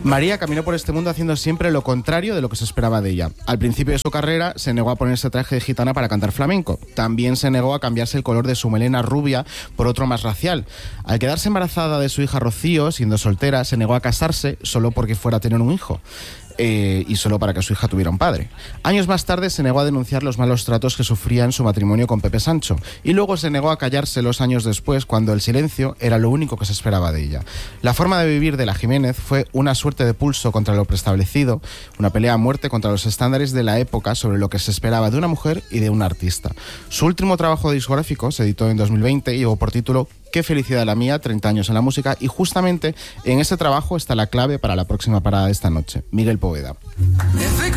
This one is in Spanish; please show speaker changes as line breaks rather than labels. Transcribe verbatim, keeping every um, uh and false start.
María caminó por este mundo haciendo siempre lo contrario de lo que se esperaba de ella. Al principio de su carrera se negó a ponerse traje de gitana para cantar flamenco. También se negó a cambiarse el color de su melena rubia por otro más racial. Al quedarse embarazada de su hija Rocío, siendo soltera, se negó a casarse solo porque fuera a tener un hijo. Eh, y solo para que su hija tuviera un padre. Años más tarde se negó a denunciar los malos tratos que sufría en su matrimonio con Pepe Sancho, y luego se negó a callárselos años después, cuando el silencio era lo único que se esperaba de ella. La forma de vivir de la Jiménez fue una suerte de pulso contra lo preestablecido, una pelea a muerte contra los estándares de la época sobre lo que se esperaba de una mujer y de un artista. Su último trabajo discográfico se editó en dos mil veinte y llevó por título Qué felicidad la mía, treinta años en la música, y justamente en ese trabajo está la clave para la próxima parada de esta noche, Miguel Poveda.